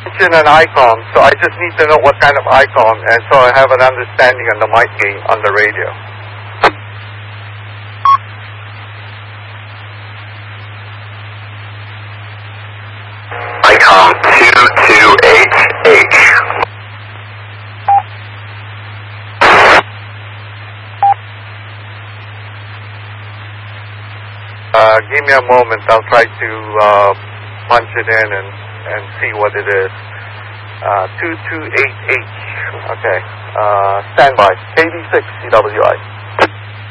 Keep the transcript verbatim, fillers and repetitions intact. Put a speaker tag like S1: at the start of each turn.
S1: mention an icon, so I just need to know what kind of icon, and so I have an understanding on the mic gain on the radio.
S2: Icon two two eight H.
S1: Uh, give me a moment. I'll try to uh, punch it in and, and see what it is. Uh, two two eight H. Okay. Uh, standby. K D six C W I.